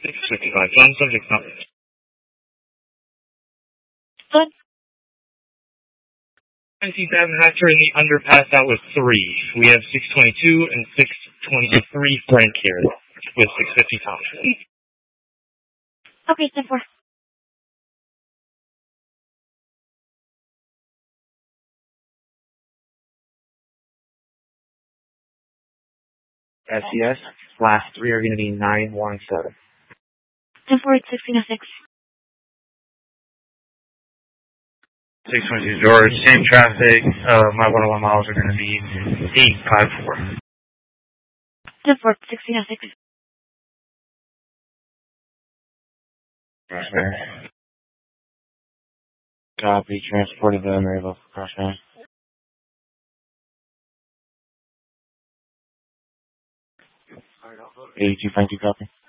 655. Phone subject number. Good. I see Davin Hatcher in the underpass. That was 3. We have 622 and 623 Frank here with 650 Tom. Okay, 10-4. SES, last 3 are going to be 917. 10-4, it's 1606. 622 George, same traffic. My 101 miles are going to be 854. 10-4, 1606. Crossfire. Copy, transported to Maryville, Crossfire. 82, Frank, you copy?